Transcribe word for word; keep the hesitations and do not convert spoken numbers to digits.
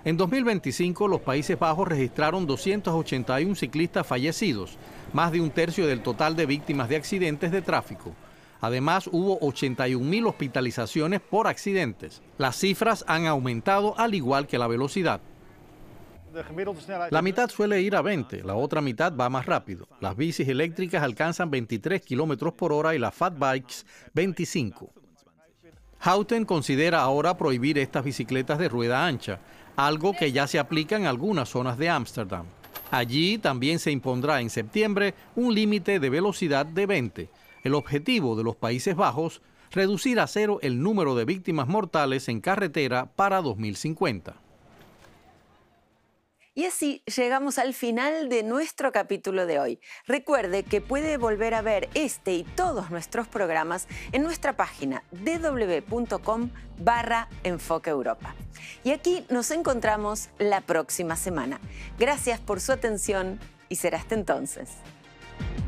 En dos mil veinticinco, los Países Bajos registraron doscientos ochenta y uno ciclistas fallecidos, más de un tercio del total de víctimas de accidentes de tráfico. Además, hubo ochenta y un mil hospitalizaciones por accidentes. Las cifras han aumentado al igual que la velocidad. La mitad suele ir a veinte, la otra mitad va más rápido. Las bicis eléctricas alcanzan veintitrés kilómetros por hora y las fat bikes veinticinco. Houten considera ahora prohibir estas bicicletas de rueda ancha, algo que ya se aplica en algunas zonas de Ámsterdam. Allí también se impondrá en septiembre un límite de velocidad de veinte. El objetivo de los Países Bajos, reducir a cero el número de víctimas mortales en carretera para dos mil cincuenta. Y así llegamos al final de nuestro capítulo de hoy. Recuerde que puede volver a ver este y todos nuestros programas en nuestra página d w w punto com barra Enfoque Europa. Y aquí nos encontramos la próxima semana. Gracias por su atención y será hasta entonces.